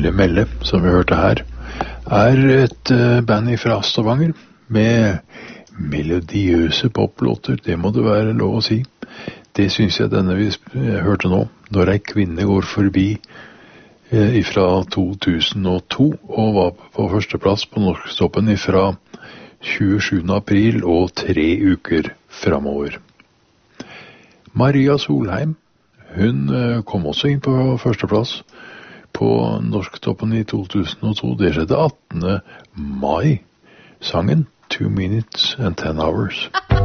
Melle Melle, som vi hørte her, et band fra Stavanger med melodiøse poplåter, det må det være lov å si. Det synes jeg denne vi hørte nå, Når ei kvinne går forbi, fra 2002, og var på førsteplass på Norsktoppen fra 27. april og 3 uker fremover. Maria Solheim, hun kom også inn på førsteplass på Norsktoppen i 2002. Det skjedde 18. mai. Sangen 2 minutes and 10 hours.